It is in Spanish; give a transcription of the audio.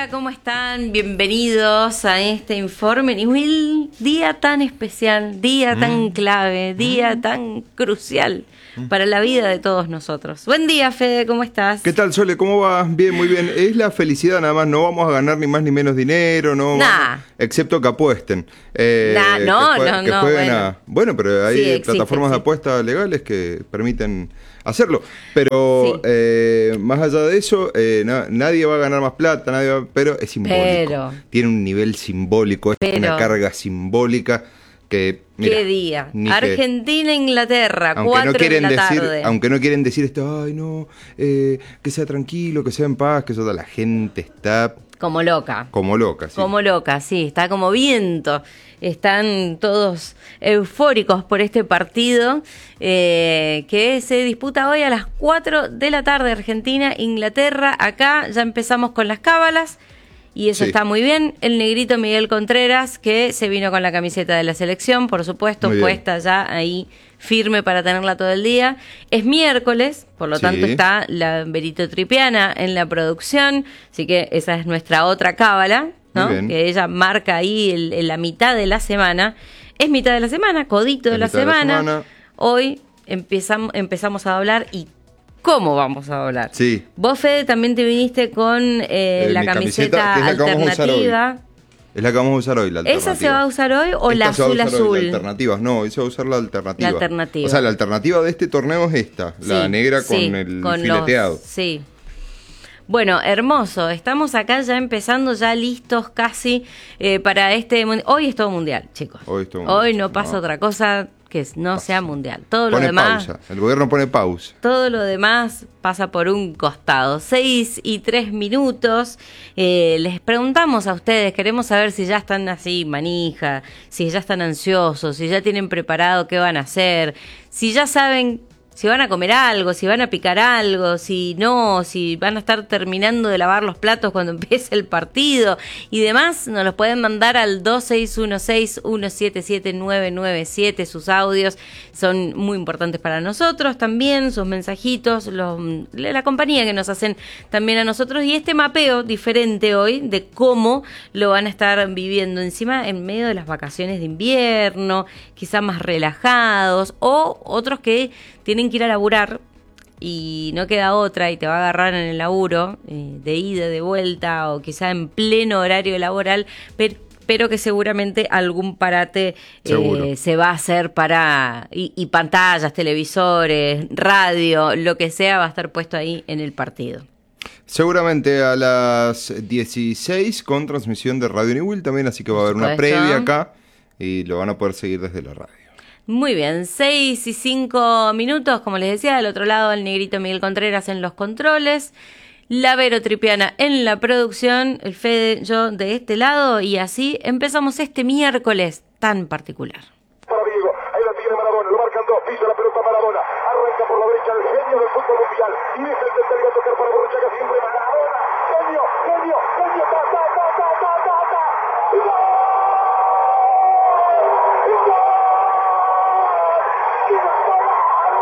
Hola, ¿cómo están? Bienvenidos a este informe. Newell, día tan especial, día tan clave, día tan crucial para la vida de todos nosotros. Buen día, Fede, ¿cómo estás? ¿Qué tal, Sole? ¿Cómo va? Bien, muy bien. Es la felicidad nada más, no vamos a ganar ni más ni menos dinero, no, excepto que apuesten. Que jueguen. Bueno, pero hay plataformas de apuestas legales que permiten hacerlo. Pero más allá de eso, nadie va a ganar más plata, pero es simbólico. Tiene un nivel simbólico, es una carga simbólica. Mira, ¿qué día? Argentina-Inglaterra, 4 de la tarde. Aunque no quieren decir esto, que sea tranquilo, que sea en paz, que toda la gente está... Como loca, sí. Como loca, sí, está como viento. Están todos eufóricos por este partido que se disputa hoy a las 4 de la tarde, Argentina-Inglaterra. Acá ya empezamos con las cábalas. Y eso está muy bien. El negrito Miguel Contreras, que se vino con la camiseta de la selección, por supuesto, puesta ya ahí firme para tenerla todo el día. Es miércoles, por lo tanto está la Verito Tripiana en la producción, así que esa es nuestra otra cábala, ¿no? Que ella marca ahí en la mitad de la semana. Es mitad de la semana, codito de la semana. Hoy empezamos a hablar y ¿cómo vamos a hablar? Sí. Vos, Fede, también te viniste con la camiseta alternativa. Es la que vamos a usar hoy, la alternativa. ¿Esa se va a usar hoy o la azul-azul? La alternativa, no, esa va a usar la alternativa. La alternativa. O sea, la alternativa de este torneo es esta, la negra con el fileteado. Bueno, hermoso. Estamos acá ya empezando, ya listos casi para este... Hoy es todo mundial, chicos. Hoy no pasa otra cosa que no sea mundial. Todo lo demás... pausa. El gobierno pone pausa. Todo lo demás pasa por un costado. 6:03. Les preguntamos a ustedes, queremos saber si ya están así manija, si ya están ansiosos, si ya tienen preparado qué van a hacer, si ya saben si van a comer algo, si van a picar algo, si no, si van a estar terminando de lavar los platos cuando empiece el partido y demás. Nos los pueden mandar al 2616-177997. Sus audios son muy importantes para nosotros también, sus mensajitos, la compañía que nos hacen también a nosotros, y este mapeo diferente hoy de cómo lo van a estar viviendo encima en medio de las vacaciones de invierno, quizá más relajados, o otros que tienen que ir a laburar y no queda otra y te va a agarrar en el laburo, de ida, de vuelta, o quizá en pleno horario laboral, pero que seguramente algún parate se va a hacer para... Y pantallas, televisores, radio, lo que sea va a estar puesto ahí en el partido. Seguramente a las 16 con transmisión de Radio Newell también, así que va a haber una previa acá y lo van a poder seguir desde la radio. Muy bien, 6:05, como les decía, del otro lado el negrito Miguel Contreras en los controles, la Vero Tripiana en la producción, el Fede, yo de este lado, y así empezamos este miércoles tan particular. Para Diego, ahí la tiene Maradona, lo marcan dos, pisa la pelota Maradona, arranca por la derecha el genio del fútbol mundial, y deja el